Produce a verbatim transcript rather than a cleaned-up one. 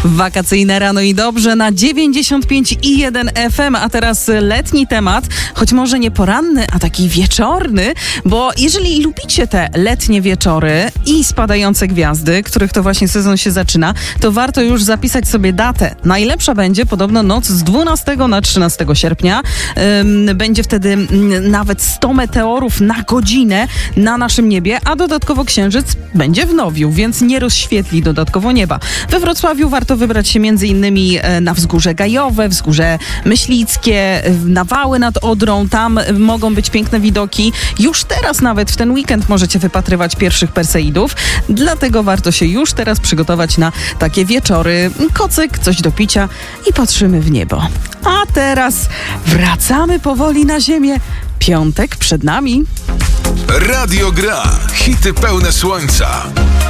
Wakacyjne rano i dobrze na dziewięćdziesiąt pięć i jeden F M, a teraz letni temat, choć może nie poranny, a taki wieczorny, bo jeżeli lubicie te letnie wieczory i spadające gwiazdy, których to właśnie sezon się zaczyna, to warto już zapisać sobie datę. Najlepsza będzie podobno noc z dwunastego na trzynastego sierpnia. Ym, będzie wtedy ym, nawet sto meteorów na godzinę na naszym niebie, a dodatkowo księżyc będzie w nowiu, więc nie rozświetli dodatkowo nieba. We Wrocławiu warto wybrać się między innymi na Wzgórze Gajowe, Wzgórze Myślickie, na Wały nad Odrą. Tam mogą być piękne widoki. Już teraz nawet w ten weekend możecie wypatrywać pierwszych perseidów. Dlatego warto się już teraz przygotować na takie wieczory. Kocyk, coś do picia i patrzymy w niebo. A teraz wracamy powoli na ziemię. Piątek przed nami. Radio Gra. Hity pełne słońca.